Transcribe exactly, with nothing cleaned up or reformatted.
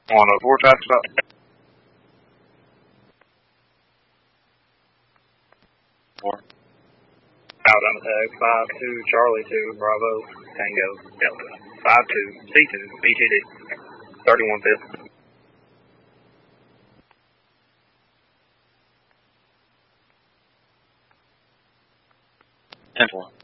On a four type stop. Four. Out on the tag, five two, Charlie two, Bravo, Tango, Delta. five two, C two, B T D. thirty-one fifth. ten four.